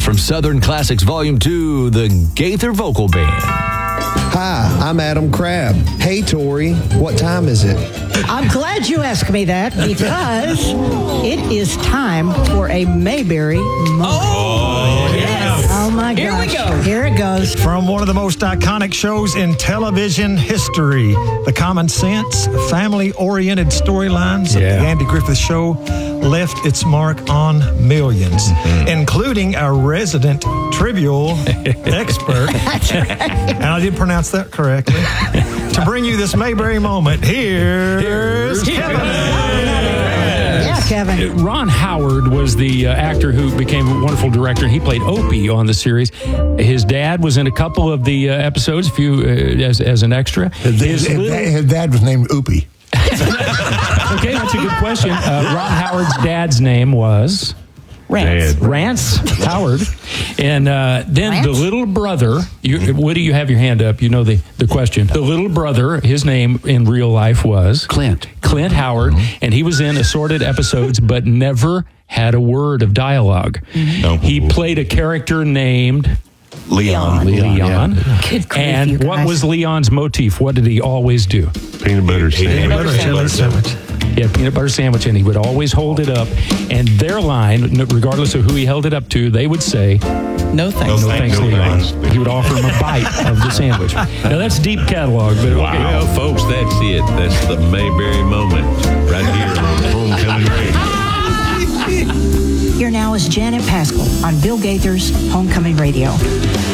from Southern Classics Volume 2, the Gaither Vocal Band. Hi, I'm Adam Crabb. Hey, Tori, what time is it? I'm glad you asked me that because it is time for a Mayberry moment. Oh, yes. Oh, my gosh. Here we go. Here it goes. From one of the most iconic shows in television history, the common sense, family-oriented storylines of the Andy Griffith Show left its mark on millions, including our resident trivial expert. That's right. And I did pronounce that correctly. To bring you this Mayberry moment, here's Kevin. Yeah, Kevin. Ron Howard was the actor who became a wonderful director. He played Opie on the series. His dad was in a couple of the episodes, as an extra. His dad was named Oopie. Okay, that's a good question. Ron Howard's dad's name was Rance Howard. And then Rance? the little brother, Woody, you have your hand up. You know the question. The little brother, his name in real life was? Clint Howard. And he was in assorted episodes, but never had a word of dialogue. He played a character named Leon. Good grief, And you what guys. was Leon's motif? What did he always do? Peanut butter Chili sandwich. Yeah, peanut butter sandwich, and he would always hold it up. And their line, regardless of who he held it up to, they would say, No thanks. "No thanks, Leon." He would offer him a bite of the sandwich. Now that's deep catalog, but okay. Well, folks, that's it. That's the Mayberry moment right here on Homecoming Radio. Here now is Janet Paschal on Bill Gaither's Homecoming Radio.